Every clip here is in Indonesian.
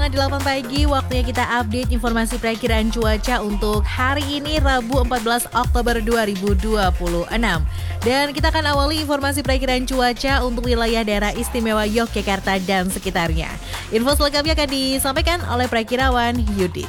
8 pagi, waktunya kita update informasi perakiraan cuaca untuk hari ini Rabu 14 Oktober 2026. Dan kita akan awali informasi perakiraan cuaca untuk wilayah daerah istimewa Yogyakarta dan sekitarnya. Info selengkapnya akan disampaikan oleh Prakirawan Yudi.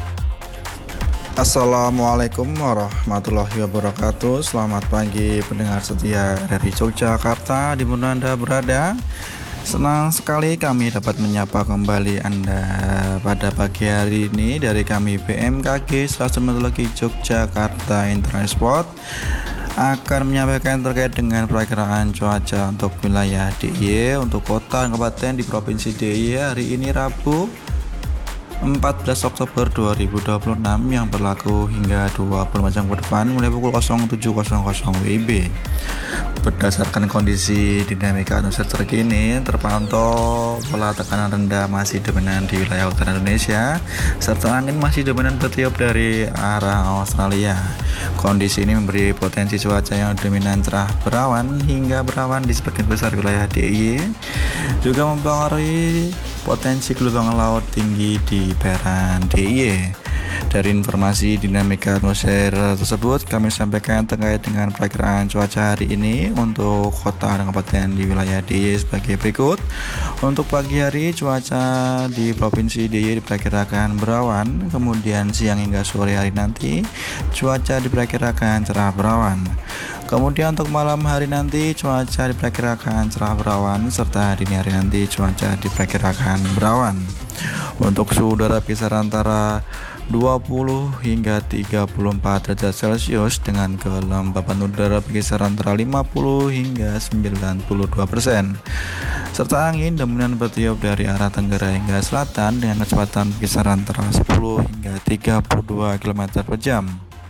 Assalamualaikum warahmatullahi wabarakatuh. Selamat pagi pendengar setia dari Yogyakarta di mana Anda berada. Senang sekali kami dapat menyapa kembali Anda pada pagi hari ini dari kami BMKG Stasiun Meteorologi Yogyakarta Intransport akan menyampaikan terkait dengan perakiraan cuaca untuk wilayah DIY untuk kota dan kabupaten di Provinsi DIY hari ini Rabu 14 Oktober 2026 yang berlaku hingga 24 jam ke depan mulai pukul 07.00 WIB. Berdasarkan kondisi dinamika atmosfer terkini, terpantau pola tekanan rendah masih dominan di wilayah utara Indonesia, serta angin masih dominan bertiup dari arah Australia. Kondisi ini memberi potensi cuaca yang dominan cerah berawan hingga berawan di sebagian besar wilayah DIY, juga mempengaruhi potensi gelombang laut tinggi di perairan DIY. Dari informasi dinamika atmosfer tersebut, kami sampaikan terkait dengan perakiraan cuaca hari ini untuk kota dan kabupaten di wilayah DIY sebagai berikut. Untuk pagi hari, cuaca di Provinsi DIY diperkirakan berawan, kemudian siang hingga sore hari nanti, cuaca diperkirakan cerah berawan. Kemudian untuk malam hari nanti, cuaca diperkirakan cerah berawan, serta dini hari nanti, cuaca diperkirakan berawan. Untuk suhu udara kisaran antara 20 hingga 34 derajat Celcius dengan kelembapan udara berkisar antara 50 hingga 92%, serta angin dominan bertiup dari arah tenggara hingga selatan dengan kecepatan berkisar antara 10 hingga 32 km per jam.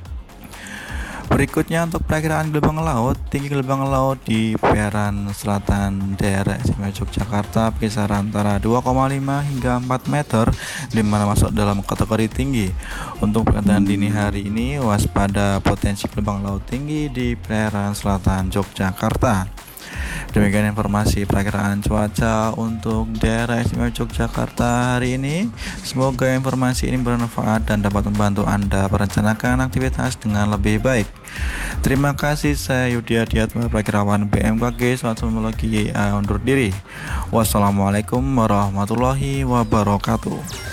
Berikutnya untuk perakiraan gelombang laut, tinggi gelombang laut di perairan selatan daerah istimewa Yogyakarta berkisar antara 2,5 hingga 4 meter, di mana masuk dalam kategori tinggi. Untuk pengetahuan dini hari ini, waspada potensi gelombang laut tinggi di perairan selatan Yogyakarta. Demikian informasi perakiraan cuaca untuk daerah istimewa Yogyakarta hari ini. Semoga informasi ini bermanfaat dan dapat membantu Anda merencanakan aktivitas dengan lebih baik. Terima kasih, saya Yudi Adiatma, Prakirawan BMKG Stasiun Meteorologi YIA undur diri. Wassalamualaikum warahmatullahi wabarakatuh.